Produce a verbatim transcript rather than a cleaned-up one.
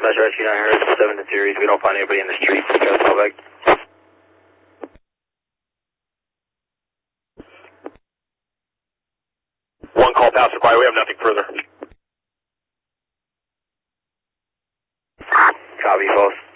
Dispatch R T nine hundred, seven to series. We don't find anybody in the street. You guys call back. One call pass required. We have nothing further. Copy, folks.